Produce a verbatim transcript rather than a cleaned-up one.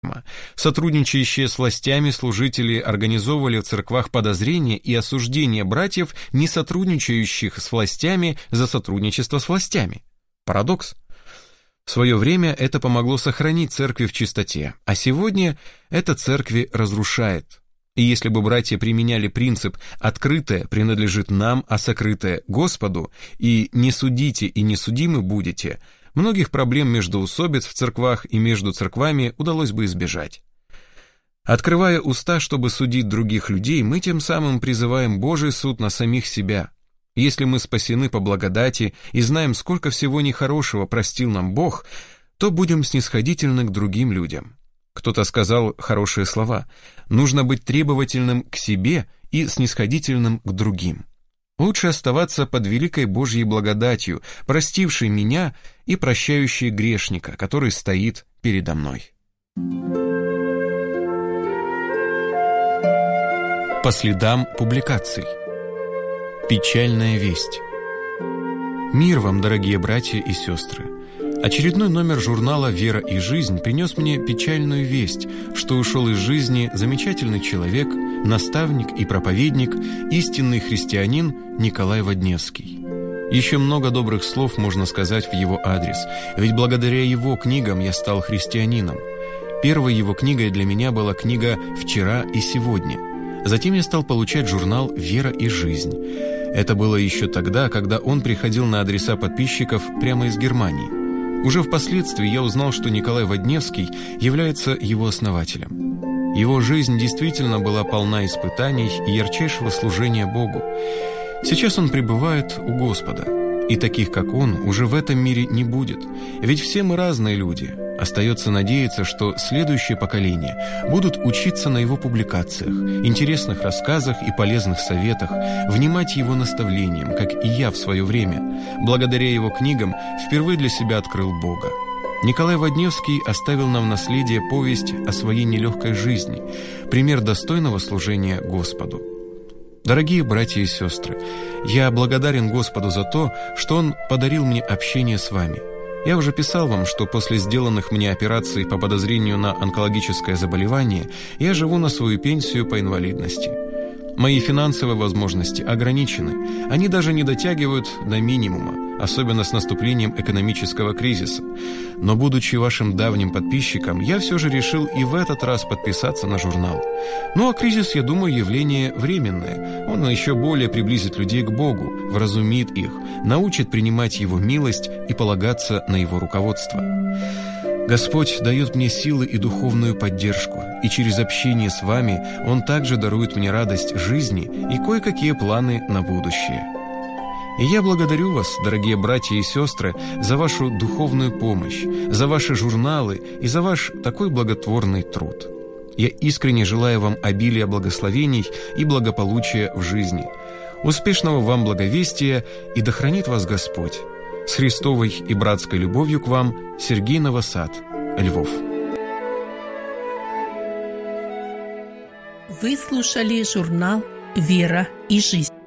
Сотрудничающие с властями служители организовывали в церквах подозрения и осуждения братьев, не сотрудничающих с властями, за сотрудничество с властями. Парадокс. В свое время это помогло сохранить церкви в чистоте, а сегодня это церкви разрушает. И если бы братья применяли принцип «открытое принадлежит нам, а сокрытое Господу» и «не судите и не судимы будете», многих проблем междоусобиц в церквах и между церквами удалось бы избежать. Открывая уста, чтобы судить других людей, мы тем самым призываем Божий суд на самих себя. Если мы спасены по благодати и знаем, сколько всего нехорошего простил нам Бог, то будем снисходительны к другим людям. Кто-то сказал хорошие слова: нужно быть требовательным к себе и снисходительным к другим. Лучше оставаться под великой Божьей благодатью, простившей меня и прощающей грешника, который стоит передо мной. По следам публикаций. Печальная весть. Мир вам, дорогие братья и сестры. Очередной номер журнала «Вера и жизнь» принес мне печальную весть, что ушел из жизни замечательный человек, наставник и проповедник, истинный христианин Николай Водневский. Еще много добрых слов можно сказать в его адрес, ведь благодаря его книгам я стал христианином. Первой его книгой для меня была книга «Вчера и сегодня». Затем я стал получать журнал «Вера и жизнь». Это было еще тогда, когда он приходил на адреса подписчиков прямо из Германии. Уже впоследствии я узнал, что Николай Водневский является его основателем. Его жизнь действительно была полна испытаний и ярчайшего служения Богу. Сейчас он пребывает у Господа, и таких, как он, уже в этом мире не будет, ведь все мы разные люди. Остается надеяться, что следующее поколение будут учиться на его публикациях, интересных рассказах и полезных советах, внимать его наставлениям, как и я в свое время. Благодаря его книгам впервые для себя открыл Бога. Николай Водневский оставил нам в наследие повесть о своей нелегкой жизни, пример достойного служения Господу. Дорогие братья и сестры, я благодарен Господу за то, что Он подарил мне общение с вами. Я уже писал вам, что после сделанных мне операций по подозрению на онкологическое заболевание я живу на свою пенсию по инвалидности. Мои финансовые возможности ограничены, они даже не дотягивают до минимума, особенно с наступлением экономического кризиса. Но, будучи вашим давним подписчиком, я все же решил и в этот раз подписаться на журнал. Ну а кризис, я думаю, явление временное. Он еще более приблизит людей к Богу, вразумит их, научит принимать Его милость и полагаться на Его руководство. Господь дает мне силы и духовную поддержку, и через общение с вами Он также дарует мне радость жизни и кое-какие планы на будущее. И я благодарю вас, дорогие братья и сестры, за вашу духовную помощь, за ваши журналы и за ваш такой благотворный труд. Я искренне желаю вам обилия благословений и благополучия в жизни. Успешного вам благовестия, и да хранит вас Господь. С Христовой и братской любовью к вам, Сергей Новосад, Львов. Вы слушали журнал «Вера и жизнь».